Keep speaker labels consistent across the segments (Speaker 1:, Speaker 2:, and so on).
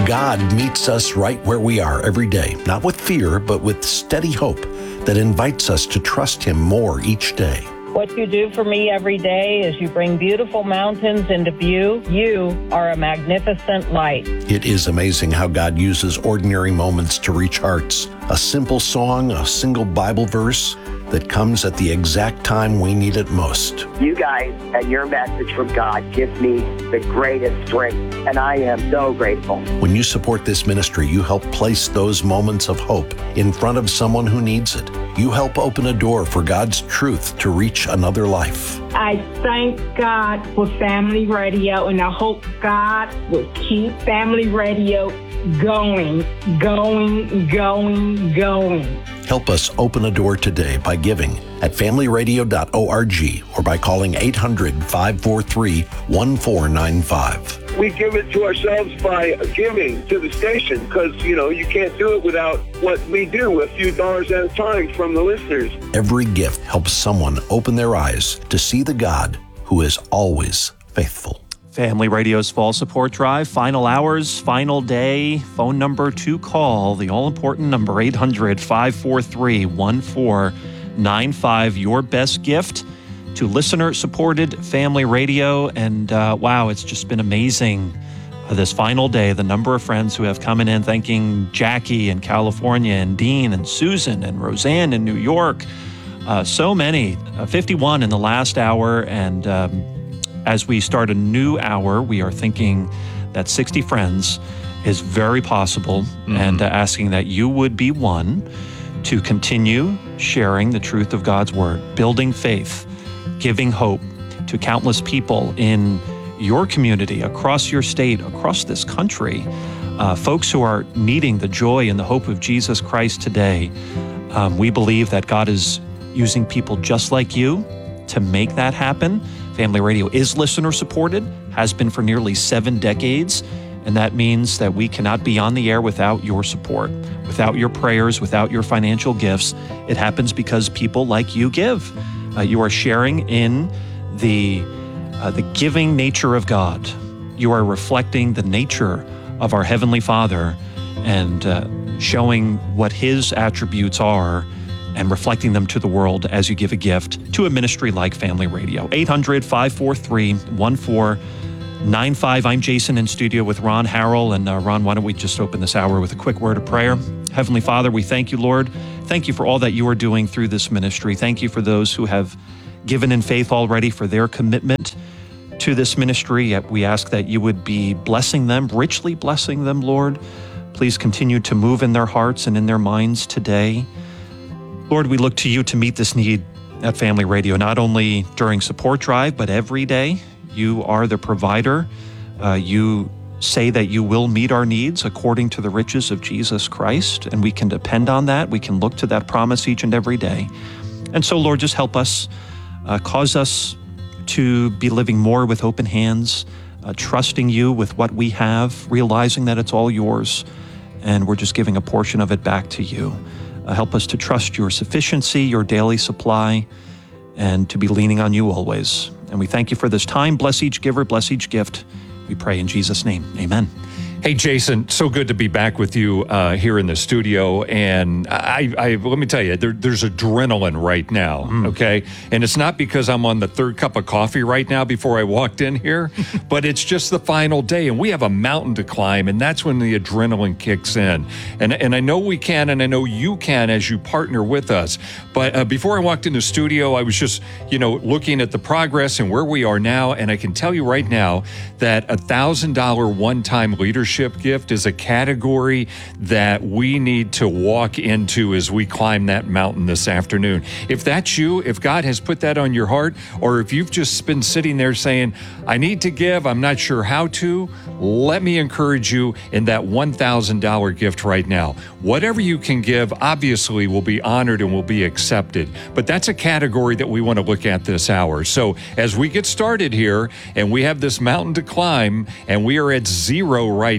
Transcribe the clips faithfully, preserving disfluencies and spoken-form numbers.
Speaker 1: God meets us right where we are every day, not with fear, but with steady hope that invites us to trust Him more each day.
Speaker 2: What you do for me every day is you bring beautiful mountains into view. You are a magnificent light.
Speaker 1: It is amazing how God uses ordinary moments to reach hearts. A simple song, a single Bible verse that comes at the exact time we need it most.
Speaker 3: You guys and your message from God gives me the greatest strength, and I am so grateful.
Speaker 1: When you support this ministry, you help place those moments of hope in front of someone who needs it. You help open a door for God's truth to reach another life.
Speaker 4: I thank God for Family Radio, and I hope God will keep Family Radio going, going, going, going.
Speaker 1: Help us open a door today by giving at family radio dot org or by calling eight hundred, five four three, one four nine five.
Speaker 5: We give it to ourselves by giving to the station because, you know, you can't do it without what we do, a few dollars at a time from the listeners.
Speaker 1: Every gift helps someone open their eyes to see the God who is always faithful.
Speaker 6: Family Radio's Fall Support Drive, final hours, final day, phone number to call, the all-important number, eight hundred, five four three, one four nine five. Your best gift to listener-supported Family Radio. And uh, wow, it's just been amazing uh, this final day, the number of friends who have come in thanking Jackie in California and Dean and Susan and Roseanne in New York. Uh, so many, uh, fifty-one in the last hour. And um, as we start a new hour, we are thinking that sixty friends is very possible, mm-hmm. and uh, asking that you would be one to continue sharing the truth of God's Word, building faith, giving hope to countless people in your community, across your state, across this country, uh, folks who are needing the joy and the hope of Jesus Christ today. Um, we believe that God is using people just like you to make that happen. Family Radio is listener-supported, has been for nearly seven decades, and that means that we cannot be on the air without your support, without your prayers, without your financial gifts. It happens because people like you give. Uh, you are sharing in the, uh, the giving nature of God. You are reflecting the nature of our Heavenly Father and uh, showing what His attributes are and reflecting them to the world as you give a gift to a ministry like Family Radio. eight hundred, five four three, one four nine five. I'm Jason in studio with Ron Harrell. And uh, Ron, why don't we just open this hour with a quick word of prayer? Heavenly Father, we thank you, Lord. Thank you for all that you are doing through this ministry. Thank you for those who have given in faith already, for their commitment to this ministry. We ask that you would be blessing them, richly blessing them, Lord. Please continue to move in their hearts and in their minds today. Lord, we look to you to meet this need at Family Radio, not only during Support Drive, but every day. You are the provider. Uh, you say that you will meet our needs according to the riches of Jesus Christ, and we can depend on that. We can look to that promise each and every day. And so, Lord, just help us, uh, cause us to be living more with open hands, uh, trusting you with what we have, realizing that it's all yours, and we're just giving a portion of it back to you. Uh, help us to trust your sufficiency, your daily supply, and to be leaning on you always. And we thank you for this time. Bless each giver, bless each gift. We pray in Jesus' name. Amen.
Speaker 7: Hey, Jason, so good to be back with you uh, here in the studio. And I, I let me tell you, there, there's adrenaline right now, mm. okay? And it's not because I'm on the third cup of coffee right now before I walked in here, but it's just the final day. And we have a mountain to climb, and that's when the adrenaline kicks in. And, and I know we can, and I know you can as you partner with us. But uh, before I walked in the studio, I was just, you know, looking at the progress and where we are now. And I can tell you right now that a one thousand dollars one-time leadership gift is a category that we need to walk into as we climb that mountain this afternoon. If that's you, if God has put that on your heart, or if you've just been sitting there saying, I need to give, I'm not sure how to, let me encourage you in that one thousand dollars gift right now. Whatever you can give, obviously, will be honored and will be accepted. But that's a category that we want to look at this hour. So as we get started here, and we have this mountain to climb, and we are at zero right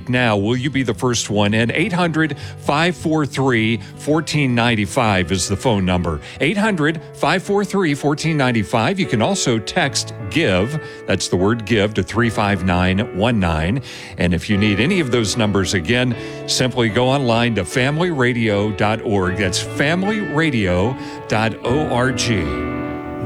Speaker 7: right now. Will you be the first one in? eight hundred, five four three, one four nine five is the phone number. eight hundred, five four three, one four nine five. You can also text GIVE, that's the word GIVE, to three five nine one nine. And if you need any of those numbers again, simply go online to family radio dot org. That's family radio dot org.